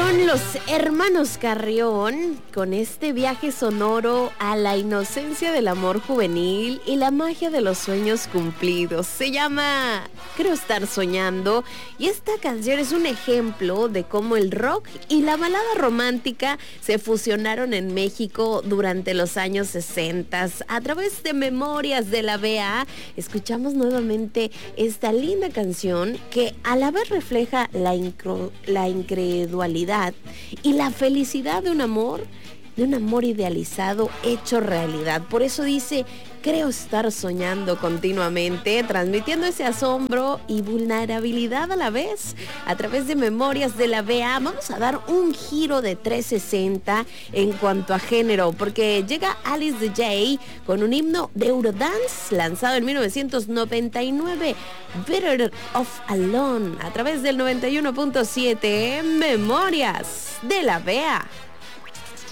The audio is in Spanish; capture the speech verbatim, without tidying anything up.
Fueron los hermanos Carrión con este viaje sonoro a la inocencia del amor juvenil y la magia de los sueños cumplidos. Se llama Creo estar soñando y esta canción es un ejemplo de cómo el rock y la balada romántica se fusionaron en México durante los años sesenta. A través de Memorias de la B A escuchamos nuevamente esta linda canción que a la vez refleja la, incro, la incredulidad y la felicidad de un amor, de un amor idealizado hecho realidad. Por eso dice, creo estar soñando continuamente, transmitiendo ese asombro y vulnerabilidad a la vez. A través de Memorias de la B A vamos a dar un giro de trescientos sesenta en cuanto a género, porque llega Alice the J con un himno de Eurodance lanzado en mil novecientos noventa y nueve, Better Off Alone, a través del noventa y uno punto siete, Memorias de la B A.